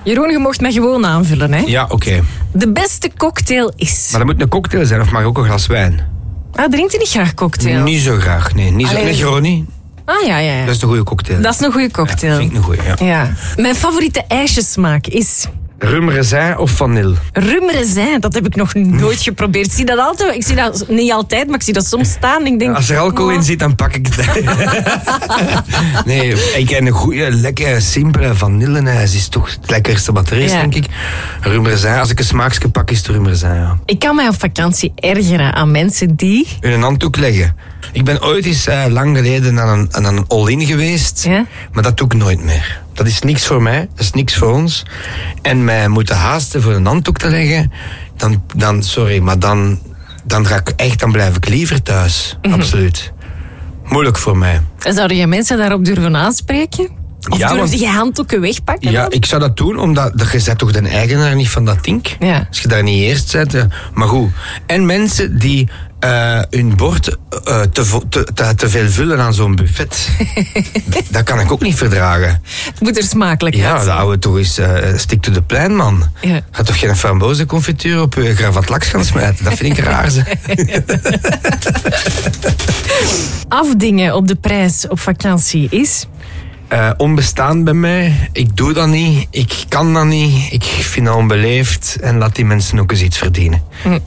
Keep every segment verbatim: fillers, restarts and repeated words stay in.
Jeroen, je mocht mij gewoon aanvullen, hè? Ja, oké. Okay. De beste cocktail is... Maar dat moet een cocktail zijn, of mag ook een glas wijn? Ah, drinkt u niet graag cocktail? Niet zo graag, nee. Niet zo, Negroni. Ah, ja, ja, ja. Dat is een goede cocktail. Dat is een goede cocktail. Ja, vind ik een goede, ja. ja. Mijn favoriete ijsjesmaak is... Rum raisin of vanille? Rum raisin, dat heb ik nog nooit geprobeerd. Ik zie dat altijd, ik zie dat niet altijd, maar ik zie dat soms staan. Ik denk, als er alcohol oh. in zit, dan pak ik het. Nee, ik ken een goede, lekkere, simpele vanilleijs. Is toch het lekkerste wat er is, ja. denk ik. Rum raisin, als ik een smaakje pak, is het rum raisin, ja. Ik kan mij op vakantie ergeren aan mensen die... in een handdoek leggen. Ik ben ooit eens uh, lang geleden aan een, aan een all-in geweest, ja? maar dat doe ik nooit meer. Dat is niks voor mij, dat is niks voor ons. En mij moeten haasten voor een handdoek te leggen, dan, dan sorry, maar dan, dan ga ik echt, dan blijf ik liever thuis. Mm-hmm. Absoluut. Moeilijk voor mij. En zouden je mensen daarop durven aanspreken? Of ja, durf je handdoeken wegpakken? Ja, dan? ik zou dat doen, omdat je bent toch de eigenaar niet van dat ding? Ja. Als je daar niet eerst bent. Ja. Maar goed. En mensen die uh, hun bord uh, te, te, te, te veel vullen aan zo'n buffet. Dat kan ik ook niet verdragen. Het moet er smakelijk ja, uitzien. Ja, dat we toch eens uh, stick to the plan, man. Ja. Ga toch geen frambozenconfituur op je Gravatt Laks gaan smijten? Dat vind ik raar, ze. Afdingen op de prijs op vakantie is... Uh, onbestaan bij mij. Ik doe dat niet. Ik kan dat niet. Ik vind dat onbeleefd. En laat die mensen ook eens iets verdienen. Hm.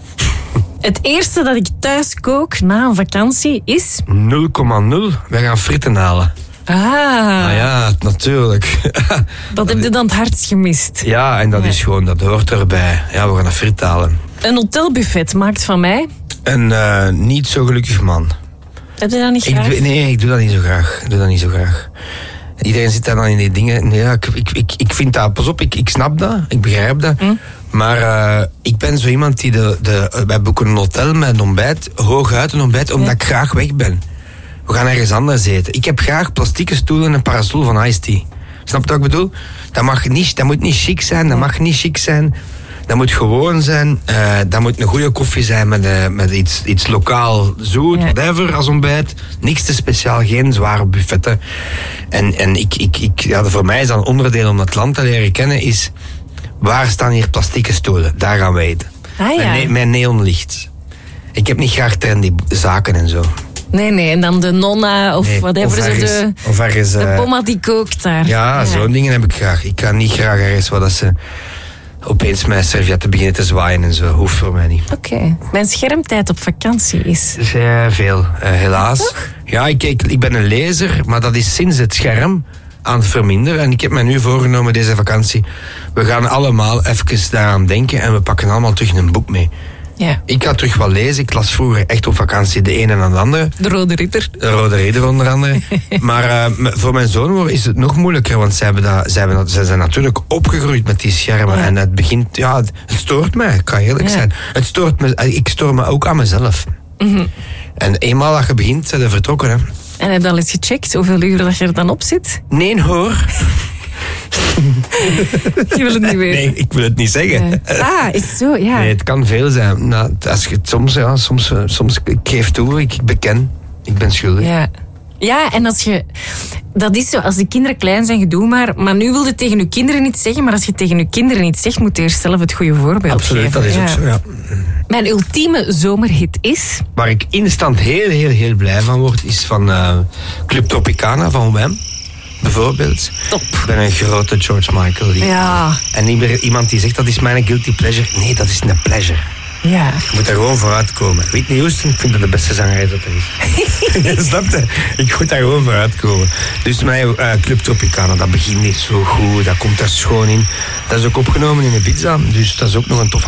Het eerste dat ik thuis kook na een vakantie is... nul komma nul. Wij gaan fritten halen. Ah. Ah ja, natuurlijk. Dat heb je dan het hardst gemist. Ja, en dat ja. is gewoon, dat hoort erbij. Ja, we gaan een frit halen. Een hotelbuffet maakt van mij... Een uh, niet zo gelukkig man. Heb je dat niet graag? Ik, nee, ik doe dat niet zo graag. Ik doe dat niet zo graag. Iedereen zit daar dan in die dingen. Ja, ik, ik, ik, ik vind dat... Pas op, ik, ik snap dat. Ik begrijp dat. Mm. Maar uh, ik ben zo iemand die... De, de, wij boeken een hotel met een ontbijt. Hooguit een ontbijt, omdat ja. ik graag weg ben. We gaan ergens anders eten. Ik heb graag plastieke stoelen en een parasol van Ice Tea. Snap je wat ik bedoel? Dat, mag niet, dat moet niet chic zijn. Dat mag niet chic zijn. Dat moet gewoon zijn. Uh, dat moet een goede koffie zijn met, uh, met iets, iets lokaal zoet, ja. whatever, als ontbijt. Niks te speciaal, geen zware buffetten. En, en ik, ik, ik, ja, voor mij is dat een onderdeel om dat land te leren kennen, is waar staan hier plastieke stoelen? Daar gaan we eten. Ah, ja. Met, ne- met neonlicht. Ik heb niet graag trendy zaken en zo. Nee, nee, en dan de nonna of nee, whatever. Of ergens, de of ergens, de uh, pomma die kookt daar. Ja, ja, zo'n dingen heb ik graag. Ik ga niet graag ergens waar dat ze... opeens mijn servietten beginnen te zwaaien en zo. Hoeft voor mij niet. Oké. Okay. Mijn schermtijd op vakantie is... Dus, uh, veel, uh, helaas. Toch? Ja, ik, ik, ik ben een lezer, maar dat is sinds het scherm aan het verminderen. En ik heb me nu voorgenomen deze vakantie. We gaan allemaal even daaraan denken en we pakken allemaal terug een boek mee. Ja. Ik ga terug wat lezen. Ik las vroeger echt op vakantie de ene en de andere. De Rode Ridder. De Rode Ridder onder andere. Maar uh, voor mijn zoon is het nog moeilijker, want zij, hebben dat, zij, hebben dat, zij zijn natuurlijk opgegroeid met die schermen. Ja. En het begint, ja, het, het stoort mij, ik kan eerlijk ja. zijn. Het stoort me, ik stoor me ook aan mezelf. Mm-hmm. En eenmaal dat je begint, zijn we vertrokken. Hè. En heb je al eens gecheckt hoeveel uur dat je er dan op zit? Nee, hoor. Je wil het niet weten. Nee, ik wil het niet zeggen. Nee. Ah, is zo, ja. Nee, het kan veel zijn. Nou, als je het soms, ja, soms, soms, ik geef toe, ik beken, ik ben schuldig. Ja. Ja, en als je... Dat is zo, als de kinderen klein zijn, je doe maar. Maar nu wil je tegen je kinderen niet zeggen, maar als je tegen je kinderen niet zegt, moet je eerst zelf het goede voorbeeld Absoluut, geven. Absoluut, dat is ja. ook zo, ja. Mijn ultieme zomerhit is... Waar ik instant heel, heel, heel blij van word, is van uh, Club Tropicana van Wham. Bijvoorbeeld. Top. Ik ben een grote George Michael. Die, ja. En niet meer iemand die zegt, dat is mijn guilty pleasure. Nee, dat is een pleasure. Ja. Je moet er gewoon vooruit komen. Whitney Houston, ik vind dat de beste zangeres dat er is. Snap je? Ik moet daar gewoon vooruit komen. Dus mijn uh, Club Tropicana, dat begint niet zo goed. Dat komt er schoon in. Dat is ook opgenomen in Ibiza. Dus dat is ook nog een toffe